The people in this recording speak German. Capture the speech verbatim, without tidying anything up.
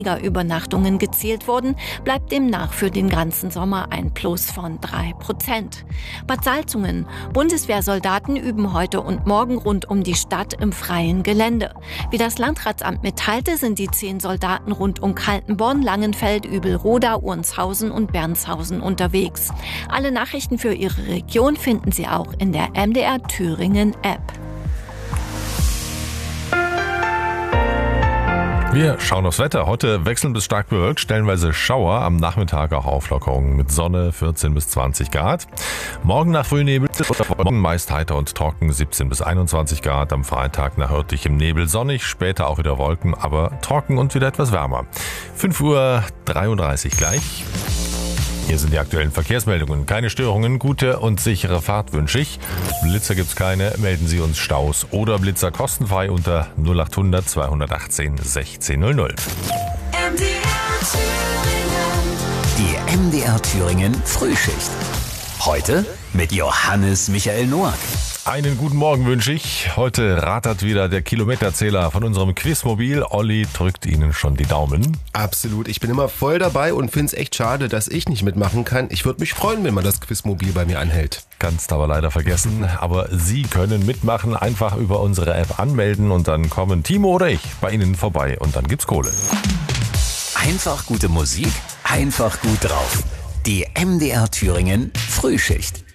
Übernachtungen gezählt wurden, bleibt demnach für den ganzen Sommer ein Plus von drei Prozent. Bad Salzungen. Bundeswehrsoldaten üben heute und morgen rund um die Stadt im freien Gelände. Wie das Landratsamt mitteilte, sind die zehn Soldaten rund um Kaltenborn, Langenfeld, Übelroda, Urnshausen und Bernshausen unterwegs. Alle Nachrichten für Ihre Region finden Sie auch in der M D R Thüringen App. Wir schauen aufs Wetter. Heute wechselnd bis stark bewölkt, stellenweise Schauer, am Nachmittag auch Auflockerungen mit Sonne, vierzehn bis zwanzig Grad. Morgen nach Frühnebel, morgen meist heiter und trocken, siebzehn bis einundzwanzig Grad. Am Freitag nach örtlichem Nebel sonnig, später auch wieder Wolken, aber trocken und wieder etwas wärmer. fünf Uhr dreiunddreißig gleich. Hier sind die aktuellen Verkehrsmeldungen. Keine Störungen, gute und sichere Fahrt wünsche ich. Blitzer gibt's keine, melden Sie uns Staus oder Blitzer kostenfrei unter null acht hundert zweihundertachtzehn sechzehn null null. Die M D R Thüringen Frühschicht. Heute mit Johannes Michael Noack. Einen guten Morgen wünsche ich. Heute rattert wieder der Kilometerzähler von unserem Quizmobil. Olli drückt Ihnen schon die Daumen. Absolut. Ich bin immer voll dabei und finde es echt schade, dass ich nicht mitmachen kann. Ich würde mich freuen, wenn man das Quizmobil bei mir anhält. Kannst aber leider vergessen. Aber Sie können mitmachen. Einfach über unsere App anmelden und dann kommen Timo oder ich bei Ihnen vorbei und dann gibt's Kohle. Einfach gute Musik, einfach gut drauf. Die M D R Thüringen Frühschicht.